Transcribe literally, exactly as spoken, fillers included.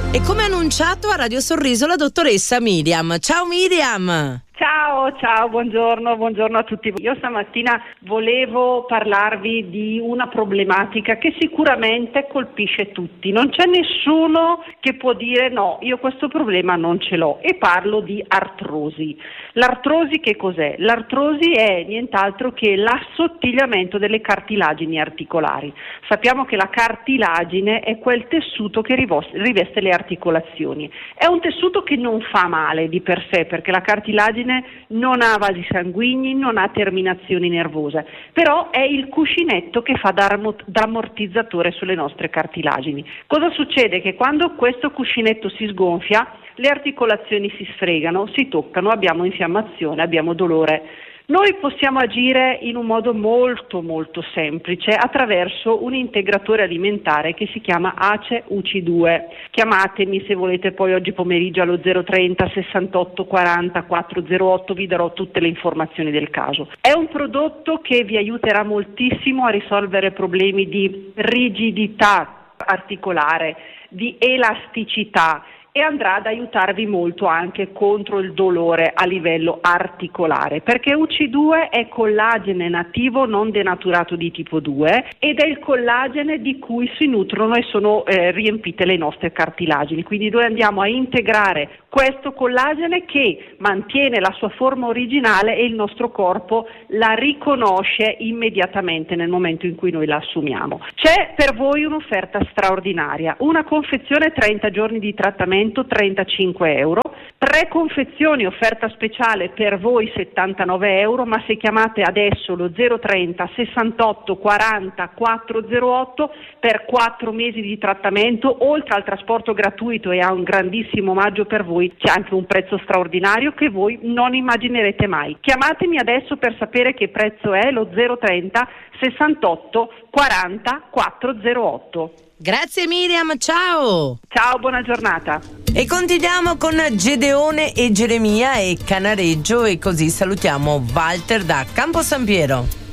E come annunciato a Radio Sorriso la dottoressa Miriam. Ciao Miriam! Ciao, ciao, buongiorno, buongiorno a tutti. Io stamattina volevo parlarvi di una problematica che sicuramente colpisce tutti. Non c'è nessuno che può dire no, io questo problema non ce l'ho, e parlo di artrosi. L'artrosi che cos'è? L'artrosi è nient'altro che l'assottigliamento delle cartilagini articolari. Sappiamo che la cartilagine è quel tessuto che riveste le articolazioni. È un tessuto che non fa male di per sé, perché la cartilagine non ha vasi sanguigni, non ha terminazioni nervose, però è il cuscinetto che fa da ammortizzatore sulle nostre cartilagini. Cosa succede? Che quando questo cuscinetto si sgonfia, le articolazioni si sfregano, si toccano, abbiamo infiammazione, abbiamo dolore. Noi possiamo agire in un modo molto molto semplice attraverso un integratore alimentare che si chiama A C E U C I due. Chiamatemi se volete poi oggi pomeriggio allo zero trenta sessantotto quaranta quattrocentotto, vi darò tutte le informazioni del caso. È un prodotto che vi aiuterà moltissimo a risolvere problemi di rigidità articolare, di elasticità, e andrà ad aiutarvi molto anche contro il dolore a livello articolare, perché U C I due è collagene nativo non denaturato di tipo due ed è il collagene di cui si nutrono e sono eh, riempite le nostre cartilagini. Quindi noi andiamo a integrare questo collagene che mantiene la sua forma originale e il nostro corpo la riconosce immediatamente nel momento in cui noi la assumiamo. C'è per voi un'offerta straordinaria, una confezione trenta giorni di trattamento, trentacinque euro, tre confezioni offerta speciale per voi settantanove euro, ma se chiamate adesso lo zero trenta sessantotto quaranta quattrocentotto per quattro mesi di trattamento, oltre al trasporto gratuito e a un grandissimo omaggio per voi, c'è anche un prezzo straordinario che voi non immaginerete mai. Chiamatemi adesso per sapere che prezzo è, lo zero trenta sessantotto quaranta quattrocentotto. Grazie Miriam, ciao! Ciao, buona giornata. E continuiamo con Gedeone e Geremia e Canareggio, e così salutiamo Walter da Campo San Piero.